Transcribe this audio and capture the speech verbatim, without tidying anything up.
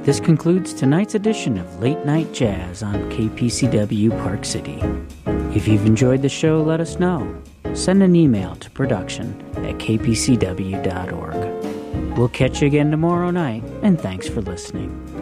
This concludes tonight's edition of Late Night Jazz on K P C W Park City. If you've enjoyed the show, let us know. Send an email to production at k p c w dot org. We'll catch you again tomorrow night, and thanks for listening.